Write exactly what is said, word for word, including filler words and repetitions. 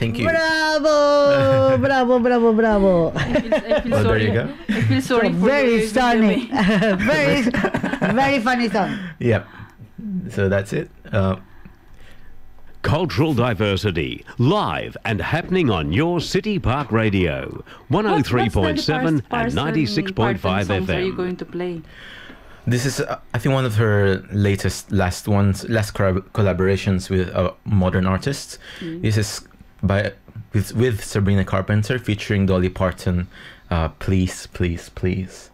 Thank you. Bravo! Bravo, bravo, bravo. I feel, I feel Well, there sorry. you go. I feel sorry for Very you. stunning. very, very funny song. Yep. So that's it. Uh, Cultural diversity, live and happening on your City Park Radio, one oh three point seven and ninety-six point five F M. F Are you M. going to play? this is, uh, I think, one of her latest, last ones, last collab- collaborations with a modern artist. Mm. This is by with, with Sabrina Carpenter featuring Dolly Parton. Uh, please, please, please.